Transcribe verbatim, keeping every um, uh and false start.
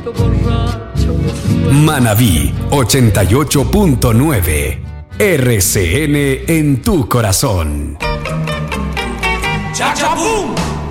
Manabí ochenta y ocho punto nueve. R C N en tu corazón. ¡Cha, cha, boom!